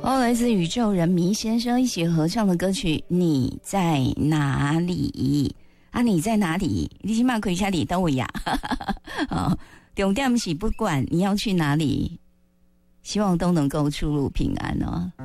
来自宇宙人迷先生一起合唱的歌曲《你在哪里》啊？你在哪里？你起码可以下里到我呀！重点是不管你要去哪里，希望都能够出入平安哦。